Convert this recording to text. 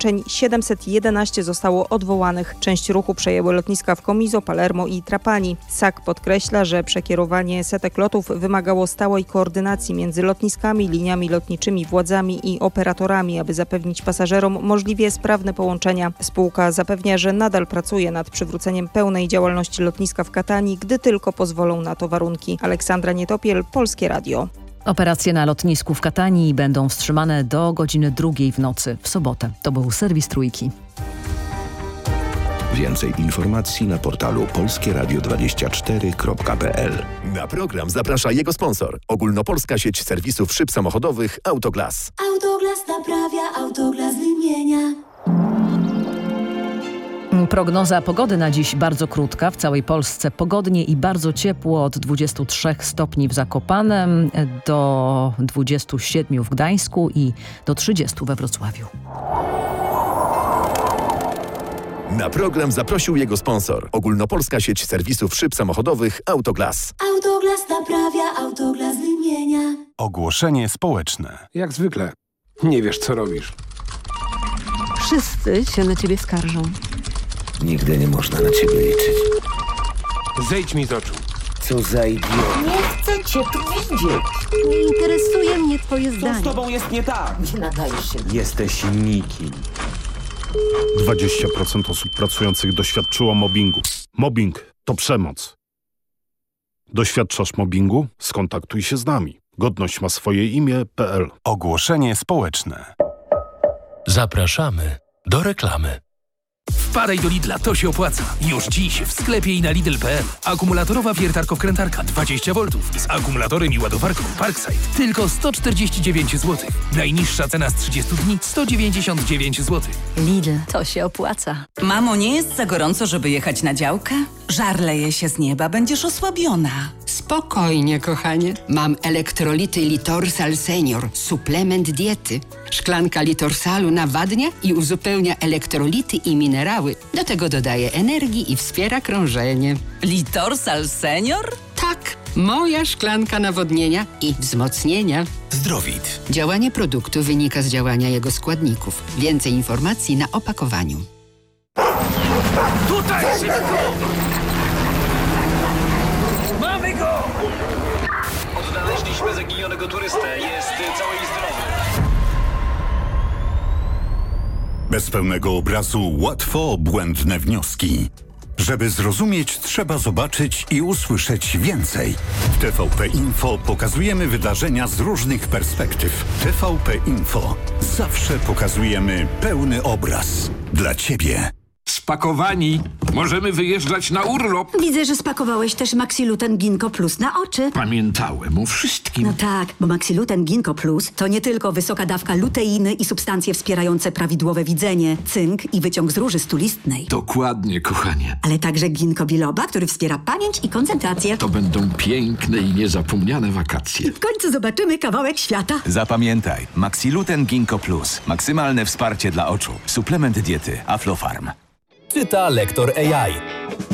połączeń, 711 zostało odwołanych. Część ruchu przejęły lotniska w Comiso, Palermo i Trapani. SAC podkreśla, że przekierowanie setek lotów wymagało stałej koordynacji między lotniskami, liniami lotniczymi, władzami i operatorami, aby zapewnić pasażerom możliwie sprawne połączenia. Spółka zapewnia, że nadal pracuje nad przywróceniem pełnej działalności lotniska w Katanii, gdy tylko pozwolą na to warunki. Aleksandra Nietopiel, Polskie Radio. Operacje na lotnisku w Katanii będą wstrzymane do godziny 2 w nocy w sobotę. To był serwis Trójki. Więcej informacji na portalu polskieradio24.pl. Na program zaprasza jego sponsor. Ogólnopolska sieć serwisów szyb samochodowych Autoglas. Autoglas naprawia, Autoglas wymienia. Prognoza pogody na dziś bardzo krótka. W całej Polsce pogodnie i bardzo ciepło, od 23 stopni w Zakopanem do 27 w Gdańsku i do 30 we Wrocławiu. Na program zaprosił jego sponsor. Ogólnopolska sieć serwisów szyb samochodowych Autoglas. Autoglas naprawia, Autoglas wymienia. Ogłoszenie społeczne. Jak zwykle. Nie wiesz, co robisz. Wszyscy się na ciebie skarżą. Nigdy nie można na ciebie liczyć. Zejdź mi z oczu. Co za idiot. Nie chcę cię tu widzieć. Nie interesuje mnie twoje zdanie. Co z tobą jest nie tak? Nie nadajesz się. Jesteś nikim. 20% osób pracujących doświadczyło mobbingu. Mobbing to przemoc. Doświadczasz mobbingu? Skontaktuj się z nami. Godność ma swoje imię.pl. Ogłoszenie społeczne. Zapraszamy do reklamy. Wpadaj do Lidla, to się opłaca. Już dziś w sklepie i na Lidl.pl. Akumulatorowa wiertarko-wkrętarka 20 V z akumulatorem i ładowarką Parkside. Tylko 149 zł. Najniższa cena z 30 dni 199 zł. Lidl, to się opłaca. Mamo, nie jest za gorąco, żeby jechać na działkę? Żar leje się z nieba, będziesz osłabiona. Spokojnie, kochanie. Mam elektrolity Litorsal Senior, suplement diety. Szklanka Litorsalu nawadnia i uzupełnia elektrolity i minerały. Do tego dodaje energii i wspiera krążenie. Litorsal Senior? Tak, moja szklanka nawodnienia i wzmocnienia. Zdrowit. Działanie produktu wynika z działania jego składników. Więcej informacji na opakowaniu. Tutaj szybko! Mamy go! Odnaleźliśmy zaginionego turystę. Jest cały i zdrowy. Bez pełnego obrazu łatwo błędne wnioski. Żeby zrozumieć, trzeba zobaczyć i usłyszeć więcej. W TVP Info pokazujemy wydarzenia z różnych perspektyw. TVP Info. Zawsze pokazujemy pełny obraz. Dla Ciebie. Spakowani. Możemy wyjeżdżać na urlop. Widzę, że spakowałeś też Maxiluten Ginkgo Plus na oczy. Pamiętałem o wszystkim. No tak, bo Maxiluten Ginkgo Plus to nie tylko wysoka dawka luteiny i substancje wspierające prawidłowe widzenie, cynk i wyciąg z róży stulistnej. Dokładnie, kochanie. Ale także ginkgo biloba, który wspiera pamięć i koncentrację. To będą piękne i niezapomniane wakacje. I w końcu zobaczymy kawałek świata. Zapamiętaj, Maxiluten Ginkgo Plus. Maksymalne wsparcie dla oczu. Suplement diety Aflofarm. Czyta lektor AI.